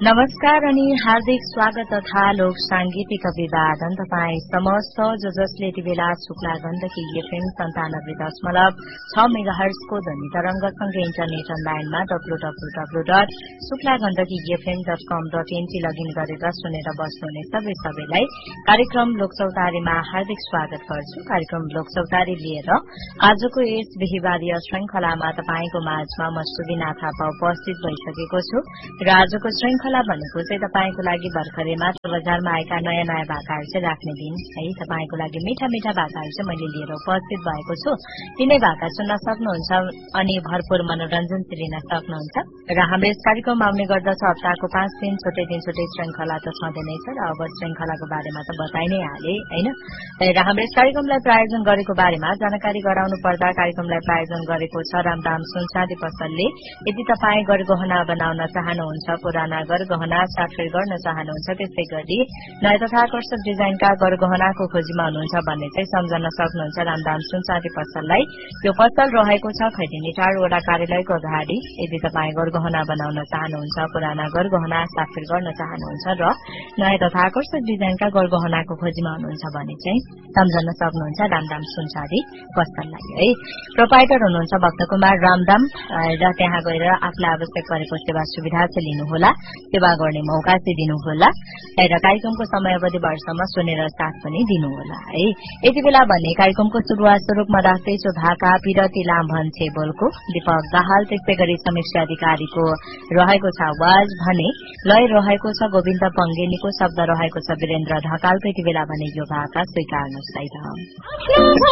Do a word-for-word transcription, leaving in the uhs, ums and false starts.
नमस्कार अनि हार्दिक स्वागत तथा लोक सांगीतिक अभिवादन तपाईँ समस्त जो जसले यति बेला शुक्ला गण्डकी एफएम सन्तानब्बे दशमलव छ मेगाहर्जको ध्वनि तरंगसँगै इन्टरनेट अनलाइनमा W W W dot Shukla Gandaki FM dot कम डट एनपी लगइन गरेर सुनेर बस्नुहुने सबै सबैलाई कार्यक्रम लोकचौतारीमा हार्दिक स्वागत गर्छु। कार्यक्रम लोकचौतारी लिएर आजको यस बिहिबारीय श्रृंखलामा तपाईको माझमा म सुबिना थापा उपस्थित भइसकेको छु र आजको श्रृंखला भनेको चाहिँ तपाईको लागि भर्खरै मात्र बजारमा आएका नयाँ नयाँ भाकाहरू चाहिँ राख्ने दिन है। तपाईको लागि मीठा मीठा भाकाहरू चाहिँ मैले लिएर उपस्थित भएको छु। तिनै भाका सुन्न सक्नुहुन्छ अनि भरपूर मनोरञ्जन चाहिँ लिन सक्नुहुन्छ र हाम्रो यस कार्यक्रम आउने गर्दछ हप्ताको पाँच दिन छुट्टै दिन छुट्टै श्रृंखला त छँदै नै छ र अब श्रृंखलाको बारेमा त बताइ नै हाले हैन। र हाम्रो यस कार्यक्रमलाई प्रायोजन गरेको बारेमा जानकारी गराउनु पर्दा कार्यक्रमलाई प्रायोजन गरेको छ रामदाम सुनचाँदी पसलले। यदि तपाई गरगहना बनाउन चाहनुहुन्छ, पुराना गरगहना साटफेर गर्न चाहनुहुन्छ, त्यसै गरी नयाँ तथा आकर्षक डिजाइनका गरगहनाको खोजीमा हुनुहुन्छ भन्ने चाहिँ सम्झन सक्नुहुन्छ रामदाम सुनचाँदी पसललाई। यो पसल रहेको छ खैदिनी टार वडा कार्यालयको अगाडि। यदि तपाई गरगहना बनाउन चाहनुहुन्छ, पुराना गरगहना साटफेर गर्न चाहनुहुन्छ र नयाँ तथा आकर्षक डिजाइनका गरगहनाको खोजीमा हुनुहुन्छ भने चाहिँ सम्झन सक्नुहुन्छ रामदाम सुनचाँदी पसललाई है। प्रोपाइटर हुनुहुन्छ भक्त कुमार रामदाम र त्यहाँ गएर आफूलाई आवश्यक परेको सेवा सुविधा चाहिँ लिनुहोला, सेवा गर्ने मौका चाहिँ दिनुहोला र कार्यक्रमको समयावधि भरसम्म सुनेर साथ पनि दिनुहोला है। यति बेला भन्ने कार्यक्रमको शुरूआत स्वरूपमा राख्दैछु भाका पिरती लामभन छे बोलको दीपक दाहाल, त्यसै गरी समीक्षा अधिकारीको रहेको छ आवाज भने लय रहेको छ गोविन्द पंगेनीको, शब्द रहेको छ वीरेन्द्र ढकालको। यति बेला भने यो भाका स्वीकार्नुहोस् है।